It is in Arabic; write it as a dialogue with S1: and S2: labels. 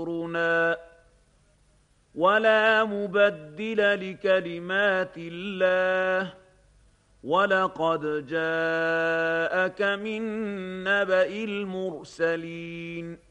S1: ولا مبدل لكلمات الله ولقد جاءك من نبأ المرسلين